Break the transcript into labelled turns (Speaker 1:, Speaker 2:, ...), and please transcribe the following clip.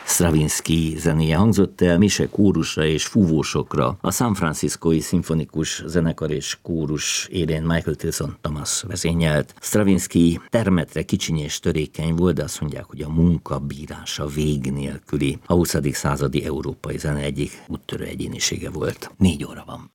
Speaker 1: Stravinsky zenéje hangzott el, mise kórusra és fúvósokra. A San Franciscói szimfonikus zenekar és kórus élén Michael Tilson Thomas vezényelt. Stravinsky termetre kicsiny és törékeny volt, de azt mondják, hogy a munka bírása vég nélküli. A 20. századi európai zene egyik úttörő egyénisége volt. 4 óra van.